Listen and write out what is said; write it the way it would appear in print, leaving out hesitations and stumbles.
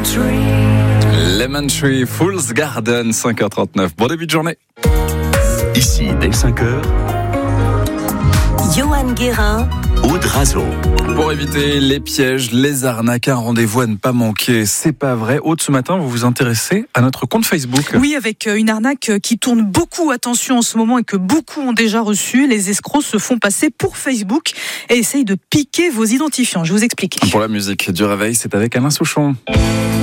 Lemon Tree, Fool's Garden, 5h39. Bon début de journée. Ici, dès 5h, Johan Guérin, Aude Razo. Pour éviter les pièges, les arnaques, un rendez-vous à ne pas manquer. C'est pas vrai. Aude, ce matin, vous vous intéressez à notre compte Facebook. Oui, avec une arnaque qui tourne beaucoup, attention en ce moment, et que beaucoup ont déjà reçu. Les escrocs se font passer pour Facebook et essayent de piquer vos identifiants. Je vous explique. Pour la musique du réveil, c'est avec Alain Souchon.